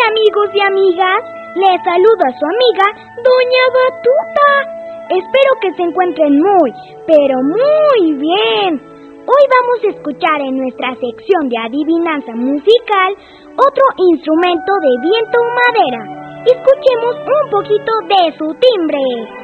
amigos y amigas, les saludo a su amiga Doña Batuta. Espero que se encuentren muy, pero muy bien. Hoy vamos a escuchar en nuestra sección de adivinanza musical otro instrumento de viento o madera. Escuchemos un poquito de su timbre.